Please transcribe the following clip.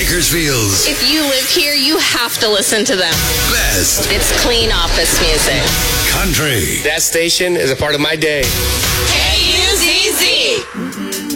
Bakersfield's If you live here, you have to listen to them. best It's clean office music. country. That station is a part of my day. K-U-Z-Z.